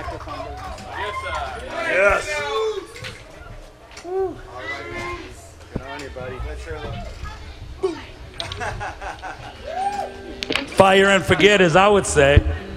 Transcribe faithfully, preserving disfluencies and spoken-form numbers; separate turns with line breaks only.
Yes.
Woo. Good on you, buddy.
Fire and forget, as I would say.